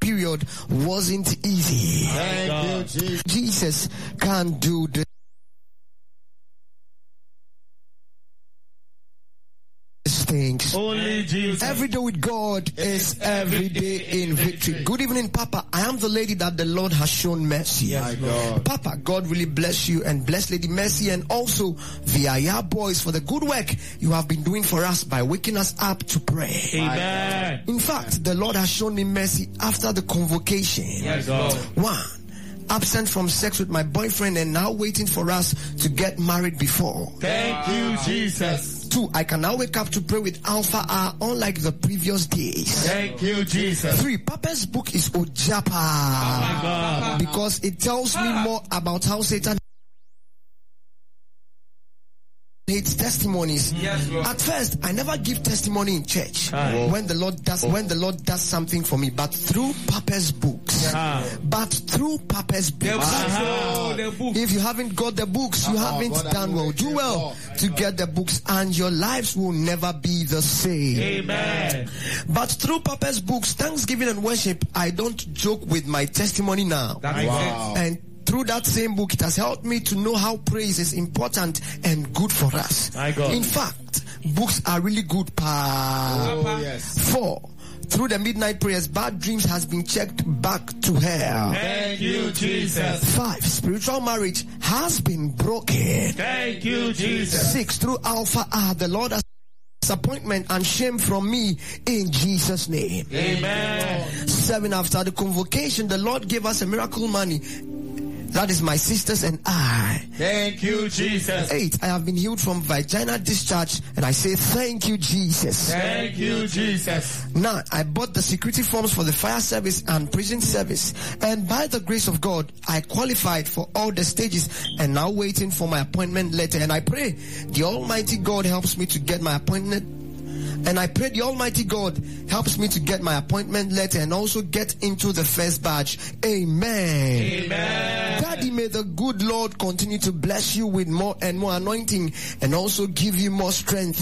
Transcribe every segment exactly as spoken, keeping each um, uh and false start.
period wasn't easy. Thank you, Jesus. Jesus can do this. Things. Only Jesus. Every day with God is every day in victory. Good evening, Papa. I am the lady that the Lord has shown mercy. My God. Papa, God really bless you and bless Lady Mercy and also the Aya boys for the good work you have been doing for us by waking us up to pray. Amen. In fact, the Lord has shown me mercy after the convocation. Yes, Lord. One, absent from sex with my boyfriend and now waiting for us to get married before. Thank you, Jesus. Two, I can now wake up to pray with Alpha R unlike the previous days. Thank you, Jesus. Three, Papa's book is Ojapa. Oh my God. Because it tells me more about how Satan hates testimonies. Yes, Lord. At first, I never give testimony in church Ah. when the Lord does when the Lord does something for me, but through Papa's books. Ah. But through Papa's The books. book. The book. If you haven't got the books, you Uh-oh, haven't God, done well. Do well to get the books and your lives will never be the same. Amen. But through Papa's books, Thanksgiving and worship, I don't joke with my testimony now. That makes Wow. sense. And through that same book, it has helped me to know how praise is important and good for us. My God. In fact, books are really good. Pa. Oh, yes. Four, through the midnight prayers, bad dreams has been checked back to hell. Thank you, Jesus. Five, spiritual marriage has been broken. Thank you, Jesus. Six, through Alpha R, the Lord has disappointment and shame from me in Jesus' name. Amen. Seven, after the convocation, the Lord gave us a miracle money. That is my sisters and I. Thank you, Jesus. Eight, I have been healed from vaginal discharge and I say thank you, Jesus. Thank you, Jesus. Nine, I bought the security forms for the fire service and prison service, and by the grace of God, I qualified for all the stages and now waiting for my appointment letter. And I pray the Almighty God helps me to get my appointment And I pray the Almighty God helps me to get my appointment letter and also get into the first batch. Amen. Amen. Daddy, may the good Lord continue to bless you with more and more anointing and also give you more strength.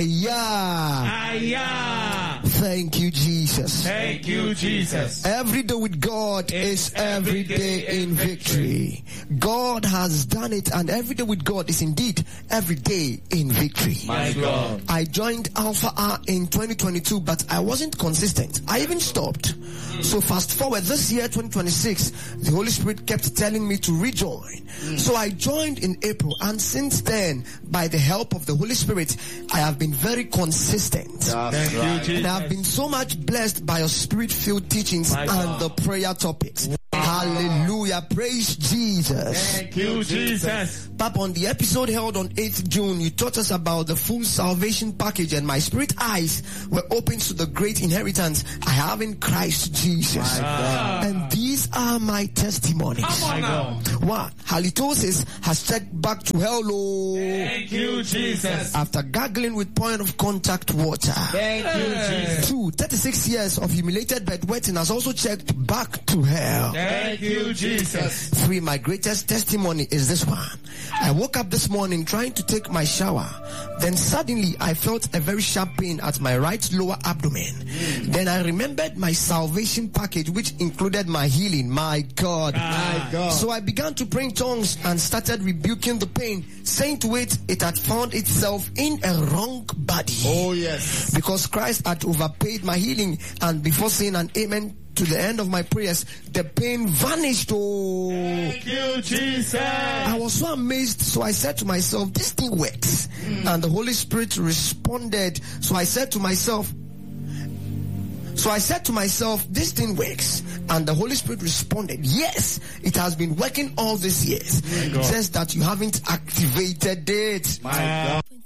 Ayah. Ayah. Thank you, Jesus. Thank you, Jesus. Every day with God is every day in victory. God has done it, and every day with God is indeed every day in victory. My God. I joined Alpha R in twenty twenty-two, but I wasn't consistent. I even stopped. So fast forward this year, twenty twenty-six, the Holy Spirit kept telling me to rejoin. So I joined in April, and since then, by the help of the Holy Spirit, I have been very consistent. That's Thank you, right. Jesus. And I've been so much blessed by your spirit-filled teachings My and God. the prayer topics. Hallelujah. Praise Jesus. Thank you, Jesus. Pap, on the episode held on eighth of June, you taught us about the full salvation package, and my spirit eyes were opened to the great inheritance I have in Christ Jesus. God. And these are my testimonies. Come on now. One, halitosis has checked back to hell. Oh. Thank you, Jesus. After gargling with point of contact water. Thank you, Jesus. Two, thirty-six years of humiliated bedwetting has also checked back to hell. Thank you, Jesus. Three, my greatest testimony is this one. I woke up this morning trying to take my shower. Then suddenly I felt a very sharp pain at my right lower abdomen. Then I remembered my salvation package, which included my healing. My God. My God. So I began to pray in tongues and started rebuking the pain, saying to it, it had found itself in a wrong body. Oh, yes. Because Christ had overpaid my healing, and before saying an amen to the end of my prayers, the pain vanished. Oh, Thank you, Jesus. I was so amazed. So I said to myself, this thing works. And the Holy Spirit responded. So I said to myself, So I said to myself, this thing works. And the Holy Spirit responded, yes, it has been working all these years. Just that you haven't activated it. My God.